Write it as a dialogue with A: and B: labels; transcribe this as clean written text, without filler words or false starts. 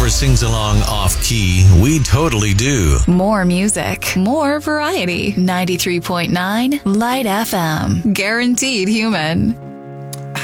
A: ever sings along off key, we totally do.
B: More music, more variety. 93.9 Light FM. Guaranteed human.